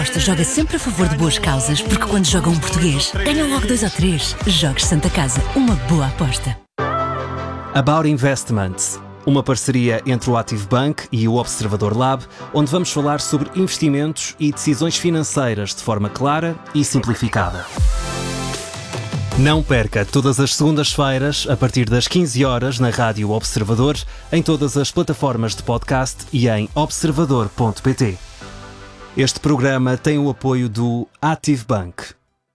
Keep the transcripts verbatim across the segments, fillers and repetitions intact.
Aposta joga sempre a favor de boas causas, porque quando joga um português, ganham logo dois ou três. Jogues Santa Casa, uma boa aposta. About Investments, uma parceria entre o Active Bank e o Observador Lab, onde vamos falar sobre investimentos e decisões financeiras de forma clara e simplificada. Não perca todas as segundas-feiras, a partir das quinze horas, na Rádio Observador, em todas as plataformas de podcast e em observador ponto pt. Este programa tem o apoio do Active Bank.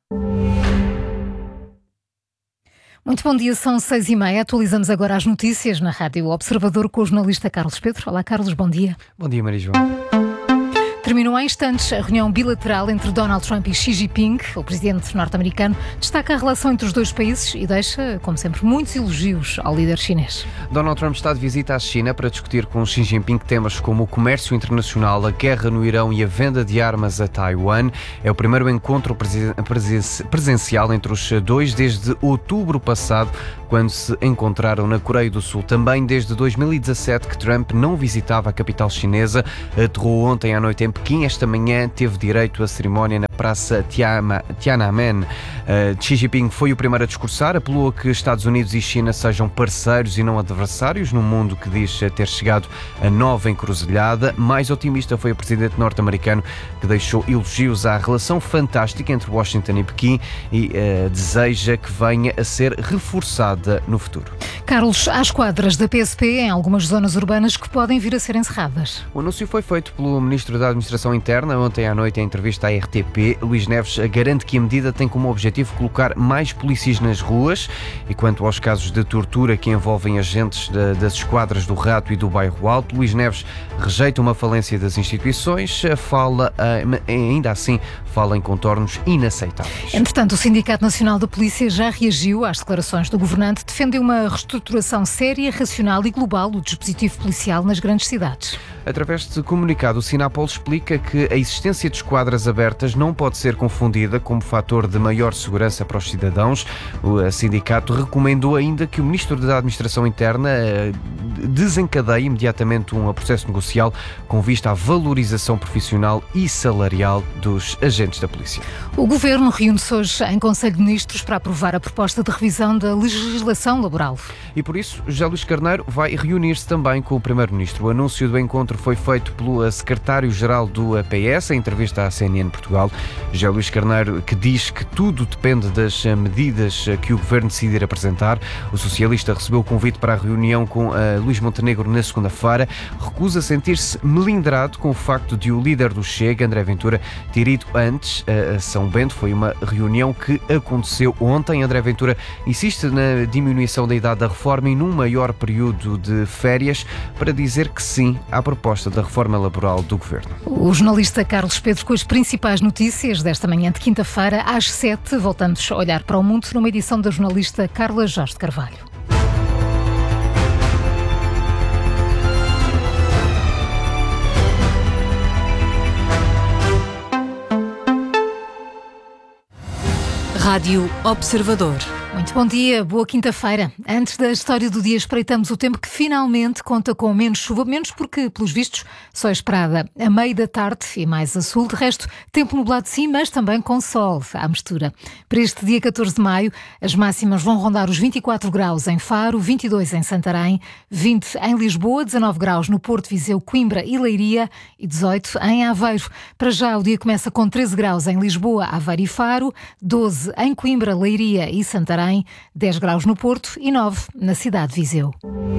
Muito bom dia, são seis e meia. Atualizamos agora as notícias na Rádio Observador com o jornalista Carlos Pedro. Olá, Carlos, bom dia. Bom dia, Maria João. Terminou há instantes a reunião bilateral entre Donald Trump e Xi Jinping. O presidente norte-americano destaca a relação entre os dois países e deixa, como sempre, muitos elogios ao líder chinês. Donald Trump está de visita à China para discutir com Xi Jinping temas como o comércio internacional, a guerra no Irão e a venda de armas a Taiwan. É o primeiro encontro presen- presen- presencial entre os dois desde outubro passado, quando se encontraram na Coreia do Sul. Também desde dois mil e dezassete que Trump não visitava a capital chinesa. Aterrou ontem à noite em Pequim. Esta manhã teve direito à cerimónia na Praça Tiama, Tiananmen. Uh, Xi Jinping foi o primeiro a discursar, apelou a que Estados Unidos e China sejam parceiros e não adversários num mundo que diz ter chegado a nova encruzilhada. Mais otimista foi o presidente norte-americano, que deixou elogios à relação fantástica entre Washington e Pequim e uh, deseja que venha a ser reforçada no futuro. Carlos, há esquadras da P S P em algumas zonas urbanas que podem vir a ser encerradas. O anúncio foi feito pelo Ministro da Administração Interna ontem à noite em entrevista à R T P. Luís Neves garante que a medida tem como objetivo colocar mais polícias nas ruas. E quanto aos casos de tortura que envolvem agentes de, das esquadras do Rato e do Bairro Alto, Luís Neves rejeita uma falência das instituições, fala, ainda assim, fala em contornos inaceitáveis. Entretanto, o Sindicato Nacional da Polícia já reagiu às declarações do governante, defendeu uma reestruturação séria, racional e global do dispositivo policial nas grandes cidades. Através de comunicado, o Sinapol explica que a existência de esquadras abertas não pode ser confundida como fator de maior segurança para os cidadãos. O sindicato recomendou ainda que o Ministro da Administração Interna desencadeie imediatamente um processo negocial com vista à valorização profissional e salarial dos agentes da polícia. O Governo reúne-se hoje em Conselho de Ministros para aprovar a proposta de revisão da legislação laboral. E por isso, José Luís Carneiro vai reunir-se também com o Primeiro-Ministro. O anúncio do encontro foi feito pelo secretário-geral do P S, em entrevista à C N N Portugal. José Luís Carneiro, que diz que tudo depende das medidas que o Governo decidir apresentar. O socialista recebeu o convite para a reunião com uh, Luís Montenegro na segunda-feira. Recusa sentir-se melindrado com o facto de o líder do Chega, André Ventura, ter ido antes a São Bento. Foi uma reunião que aconteceu ontem. André Ventura insiste na diminuição da idade da reforma e num maior período de férias, para dizer que sim à proposta da reforma laboral do Governo. O jornalista Carlos Pedro com as principais notícias desta manhã de quinta-feira às sete. Voltamos a olhar para o mundo numa edição da jornalista Carla Jorge de Carvalho. Rádio Observador. Muito bom dia, boa quinta-feira. Antes da história do dia, espreitamos o tempo que finalmente conta com menos chuva, menos porque, pelos vistos, só é esperada a meio da tarde e mais a sul. De resto, tempo nublado sim, mas também com sol à mistura. Para este dia catorze de maio, as máximas vão rondar os vinte e quatro graus em Faro, vinte e dois em Santarém, vinte em Lisboa, dezanove graus no Porto, Viseu, Coimbra e Leiria e dezoito em Aveiro. Para já, o dia começa com treze graus em Lisboa, Aveiro e Faro, doze em Coimbra, Leiria e Santarém, dez graus no Porto e nove na cidade de Viseu.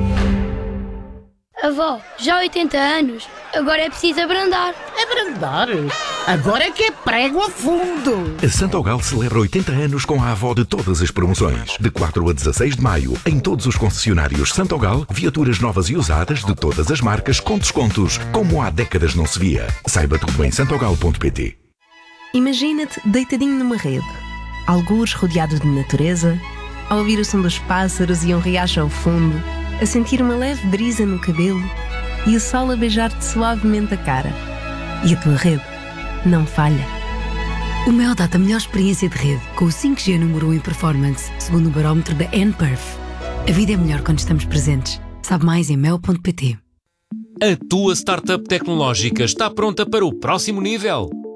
Avó, já há oitenta anos, agora é preciso abrandar. Abrandar? Agora é que é prego a fundo! A Santogal celebra oitenta anos com a avó de todas as promoções. De quatro a dezasseis de maio, em todos os concessionários Santogal, viaturas novas e usadas de todas as marcas com descontos, como há décadas não se via. Saiba tudo em santogal ponto pt. Imagina-te deitadinho numa rede, algures rodeado de natureza, a ouvir o som dos pássaros e um riacho ao fundo, a sentir uma leve brisa no cabelo e o sol a beijar-te suavemente a cara. E a tua rede não falha. O Mel dá-te a melhor experiência de rede, com o cinco G número um em performance, segundo o barómetro da N Perf. A vida é melhor quando estamos presentes. Sabe mais em mel ponto pt. A tua startup tecnológica está pronta para o próximo nível.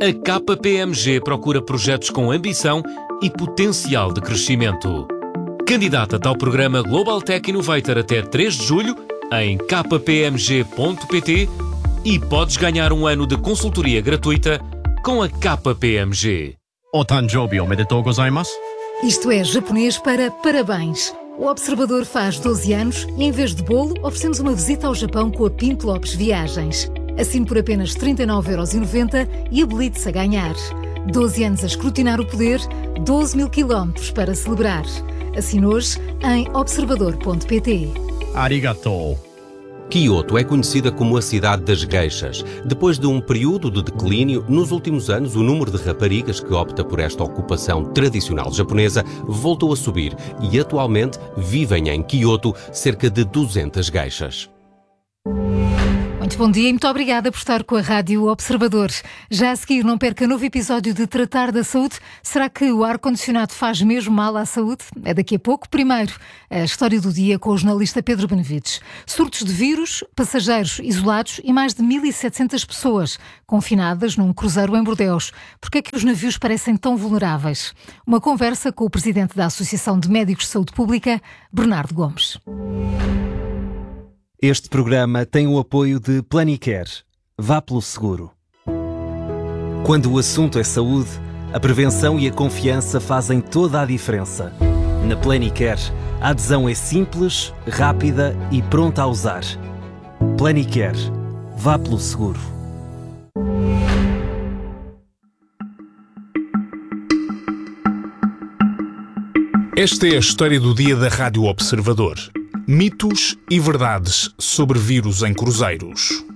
a K P M G procura projetos com ambição e potencial de crescimento. Candidata-te ao programa Global Tech Innovator até três de julho em k p m g ponto p t e podes ganhar um ano de consultoria gratuita com a K P M G. Otanjobi omedetou gozaimasu. Isto é japonês para parabéns. O Observador faz doze anos e, em vez de bolo, oferecemos uma visita ao Japão com a Pinto Lopes Viagens. Assine por apenas trinta e nove euros e noventa e habilite-se a ganhar. doze anos a escrutinar o poder, doze mil quilómetros para celebrar. Assine hoje em observador ponto p t. Arigatou. Kyoto é conhecida como a cidade das geishas. Depois de um período de declínio, nos últimos anos o número de raparigas que opta por esta ocupação tradicional japonesa voltou a subir e atualmente vivem em Kyoto cerca de duzentas geishas. Muito bom dia e muito obrigada por estar com a Rádio Observador. Já a seguir, não perca novo episódio de Tratar da Saúde. Será que o ar-condicionado faz mesmo mal à saúde? É daqui a pouco. Primeiro, a história do dia com o jornalista Pedro Benevides. Surtos de vírus, passageiros isolados e mais de mil e setecentas pessoas confinadas num cruzeiro em Bordeus. Por que é que os navios parecem tão vulneráveis? Uma conversa com o presidente da Associação de Médicos de Saúde Pública, Bernardo Gomes. Este programa tem o apoio de Planicare. Vá pelo seguro. Quando o assunto é saúde, a prevenção e a confiança fazem toda a diferença. Na Planicare, a adesão é simples, rápida e pronta a usar. Planicare. Vá pelo seguro. Esta é a história do dia da Rádio Observador. Mitos e verdades sobre vírus em cruzeiros.